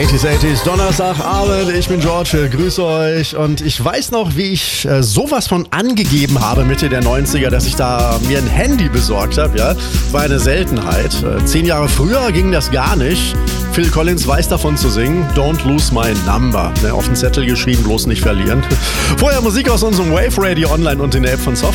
80s, Donnerstagabend, ich bin George, grüße euch und ich weiß noch, wie ich sowas von angegeben habe Mitte der 90er, dass ich da mir ein Handy besorgt habe, ja, war eine Seltenheit. 10 Jahre früher ging das gar nicht. Phil Collins weiß davon zu singen, Don't Lose My Number, auf den Zettel geschrieben, bloß nicht verlieren. Vorher Musik aus unserem Wave Radio online und in der App von Soft.